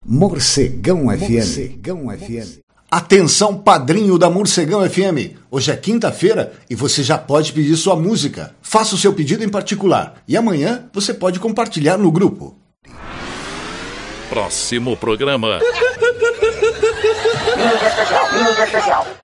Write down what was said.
Morcegão FM. Atenção, padrinho da Morcegão FM. Hoje é quinta-feira e você já pode pedir sua música. Faça o seu pedido em particular e amanhã você pode compartilhar no grupo. Próximo programa. Mídia social.